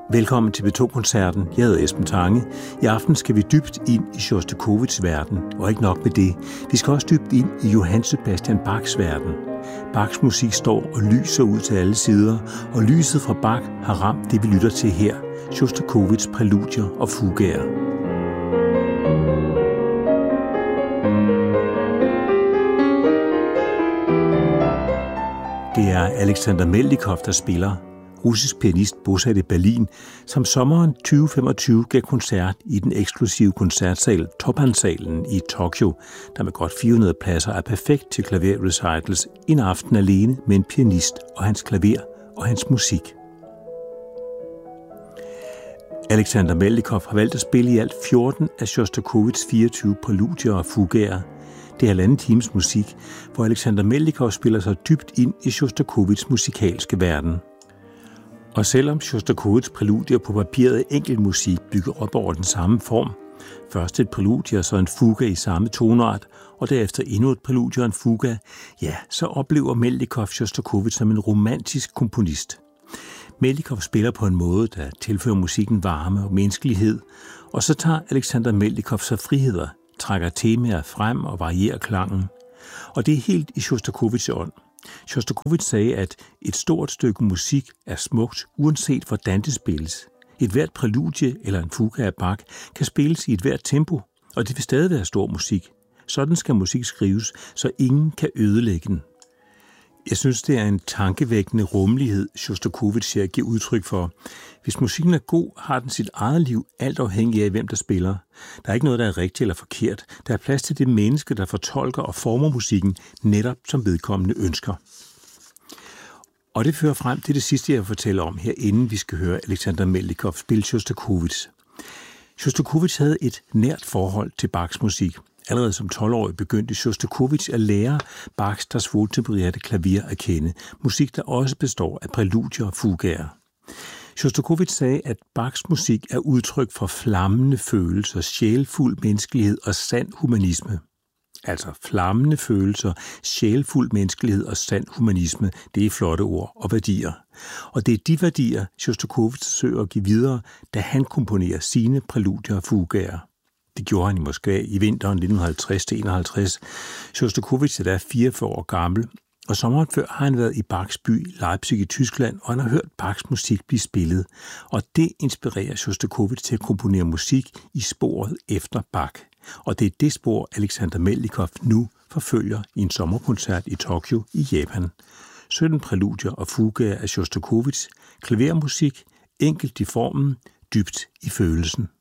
Velkommen til P2-koncerten. Jeg hedder Esben Tange. I aften skal vi dybt ind i Sjostakovitjs verden, og ikke nok med det. Vi skal også dybt ind i Johann Sebastian Bachs verden. Bachs musik står og lyser ud til alle sider, og lyset fra Bach har ramt det, vi lytter til her. Sjostakovitjs præludier og fugaer. Det er Alexander Melnikov, der spiller. Russisk pianist bosat i Berlin, som sommeren 2025 gav koncert i den eksklusive koncertsal Toppan-salen i Tokyo, der med godt 400 pladser er perfekt til klaverrecitals en aften alene med en pianist og hans klaver og hans musik. Alexander Melnikov har valgt at spille i alt 14 af Sjostakovitjs 24 præludier og fugaer. Det er 1,5 times musik, hvor Alexander Melnikov spiller sig dybt ind i Sjostakovitjs musikalske verden. Og selvom Sjostakovitjs præludier på papiret er enkelt musik bygget op over den samme form, først et præludier og så en fuga i samme tonart, og derefter endnu et præludier og en fuga, ja, så oplever Melnikov Sjostakovitj som en romantisk komponist. Melnikov spiller på en måde, der tilfører musikken varme og menneskelighed, og så tager Alexander Melnikov sig friheder, trækker temaer frem og varierer klangen. Og det er helt i Sjostakovitjs ånd. Sjostakovitj sagde, at et stort stykke musik er smukt, uanset hvordan det spilles. Et hvert præludie eller en fuga af Bach kan spilles i et hvert tempo, og det vil stadig være stor musik. Sådan skal musik skrives, så ingen kan ødelægge den. Jeg synes, det er en tankevækkende rummelighed, Sjostakovitj her giver udtryk for. Hvis musikken er god, har den sit eget liv, alt afhængig af, hvem der spiller. Der er ikke noget, der er rigtigt eller forkert. Der er plads til det menneske, der fortolker og former musikken, netop som vedkommende ønsker. Og det fører frem til det sidste, jeg vil fortælle om her, inden vi skal høre Alexander Melnikov spille Sjostakovitj. Sjostakovitj havde et nært forhold til Bachs musik. Allerede som 12-årig begyndte Sjostakovitj at lære Bachs Das Wohltempererte Klavier at kende, musik der også består af præludier og fugaer. Sjostakovitj sagde, at Bachs musik er udtryk for flammende følelser, sjælfuld menneskelighed og sand humanisme. Altså flammende følelser, sjælfuld menneskelighed og sand humanisme, det er flotte ord og værdier. Og det er de værdier, Sjostakovitj søger at give videre, da han komponerer sine præludier og fugaer. Det gjorde han i Moskva i vinteren 1950-51. Sjostakovitj er der 44 år gammel, og sommeren før har han været i Bachs by Leipzig i Tyskland, og han har hørt Bachs musik blive spillet. Og det inspirerer Sjostakovitj til at komponere musik i sporet efter Bach. Og det er det spor, Alexander Melnikov nu forfølger i en sommerkoncert i Tokyo i Japan. 17 præludier og fugaer af Sjostakovitj, klavermusik, enkelt i formen, dybt i følelsen.